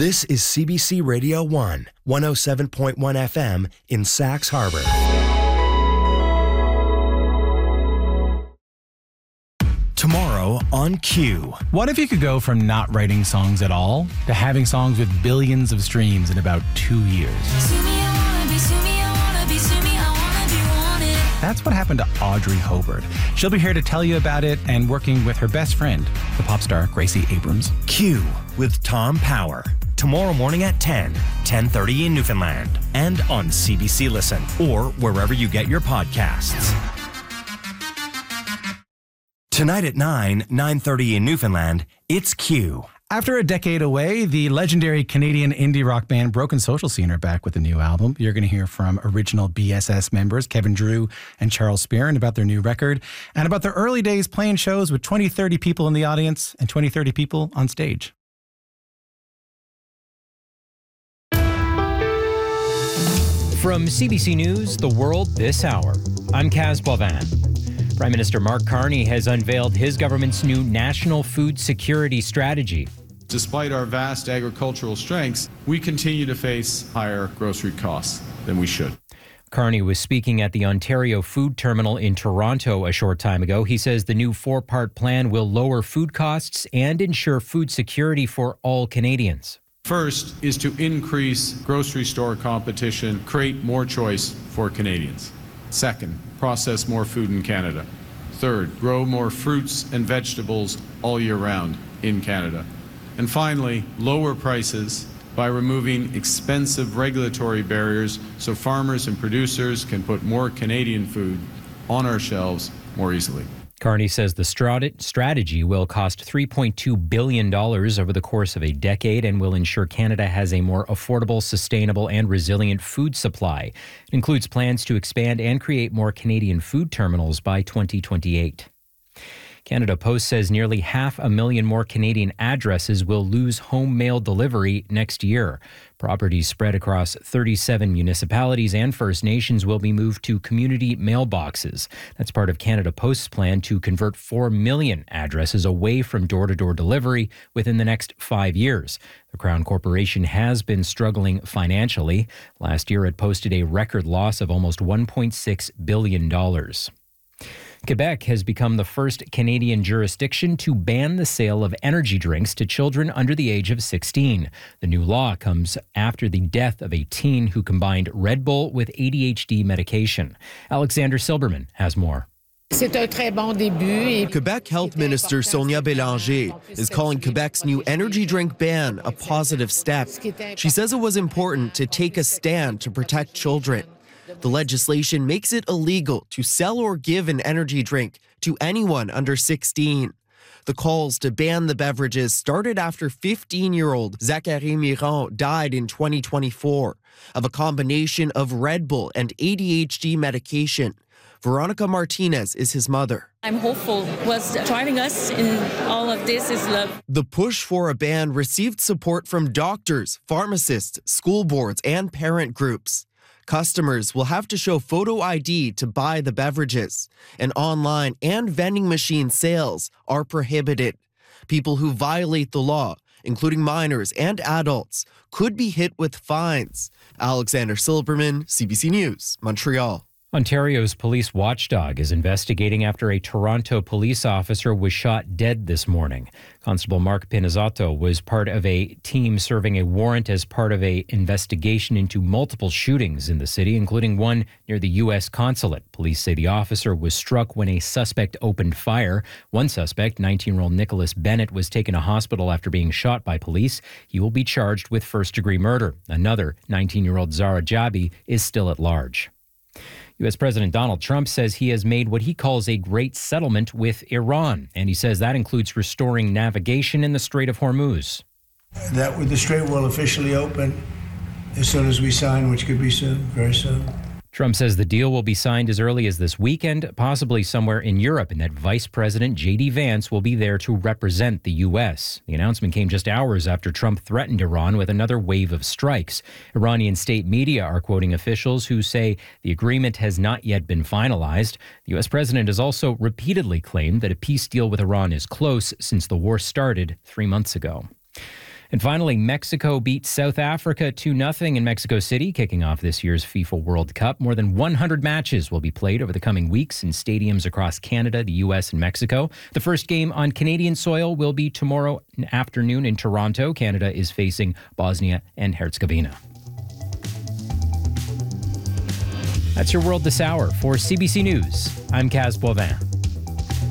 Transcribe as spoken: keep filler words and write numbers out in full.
This is C B C Radio one, one oh seven point one F M in Sax Harbor. Tomorrow on Q. What if you could go from not writing songs at all to having songs with billions of streams in about two years? That's what happened to Audrey Hobart. She'll be here to tell you about it and working with her best friend, the pop star Gracie Abrams. Q with Tom Power. Tomorrow morning at ten, ten thirty in Newfoundland. And on C B C Listen or wherever you get your podcasts. Tonight at nine, nine thirty in Newfoundland, it's Q. After a decade away, the legendary Canadian indie rock band Broken Social Scene are back with a new album. You're going to hear from original B S S members Kevin Drew and Charles Spearin about their new record and about their early days playing shows with twenty, thirty people in the audience and twenty, thirty people on stage. From C B C News, The World This Hour, I'm Kaz Boivin. Prime Minister Mark Carney has unveiled his government's new National Food Security Strategy. Despite our vast agricultural strengths, we continue to face higher grocery costs than we should. Carney was speaking at the Ontario Food Terminal in Toronto a short time ago. He says the new four-part plan will lower food costs and ensure food security for all Canadians. First is to increase grocery store competition, create more choice for Canadians. Second, process more food in Canada. Third, grow more fruits and vegetables all year round in Canada. And finally, lower prices by removing expensive regulatory barriers so farmers and producers can put more Canadian food on our shelves more easily. Carney says the strat- strategy will cost three point two billion dollars over the course of a decade and will ensure Canada has a more affordable, sustainable, and resilient food supply. It includes plans to expand and create more Canadian food terminals by twenty twenty-eight. Canada Post says nearly half a million more Canadian addresses will lose home mail delivery next year. Properties spread across thirty-seven municipalities and First Nations will be moved to community mailboxes. That's part of Canada Post's plan to convert four million addresses away from door-to-door delivery within the next five years. The Crown Corporation has been struggling financially. Last year, it posted a record loss of almost one point six billion dollars. Quebec has become the first Canadian jurisdiction to ban the sale of energy drinks to children under the age of sixteen. The new law comes after the death of a teen who combined Red Bull with A D H D medication. Alexander Silberman has more. Quebec Health Minister Sonia Bélanger is calling Quebec's new energy drink ban a positive step. She says it was important to take a stand to protect children. The legislation makes it illegal to sell or give an energy drink to anyone under sixteen. The calls to ban the beverages started after fifteen-year-old Zachary Miron died in twenty twenty-four of a combination of Red Bull and A D H D medication. Veronica Martinez is his mother. I'm hopeful. What's driving us in all of this is love. The push for a ban received support from doctors, pharmacists, school boards, and parent groups. Customers will have to show photo I D to buy the beverages, and online and vending machine sales are prohibited. People who violate the law, including minors and adults, could be hit with fines. Alexander Silberman, C B C News, Montreal. Ontario's police watchdog is investigating after a Toronto police officer was shot dead this morning. Constable Mark Pinizzato was part of a team serving a warrant as part of an investigation into multiple shootings in the city, including one near the U S consulate. Police say the officer was struck when a suspect opened fire. One suspect, nineteen-year-old Nicholas Bennett, was taken to hospital after being shot by police. He will be charged with first-degree murder. Another, nineteen-year-old Zara Jabi, is still at large. U S President Donald Trump says he has made what he calls a great settlement with Iran, and he says that includes restoring navigation in the Strait of Hormuz. That the strait will officially open as soon as we sign, which could be soon, very soon. Trump says the deal will be signed as early as this weekend, possibly somewhere in Europe, and that Vice President J D Vance will be there to represent the U S. The announcement came just hours after Trump threatened Iran with another wave of strikes. Iranian state media are quoting officials who say the agreement has not yet been finalized. The U S president has also repeatedly claimed that a peace deal with Iran is close since the war started three months ago. And finally, Mexico beat South Africa two nothing in Mexico City, kicking off this year's FIFA World Cup. More than one hundred matches will be played over the coming weeks in stadiums across Canada, the U S, and Mexico. The first game on Canadian soil will be tomorrow afternoon in Toronto. Canada is facing Bosnia and Herzegovina. That's your world this hour. For C B C News, I'm Kaz Boivin.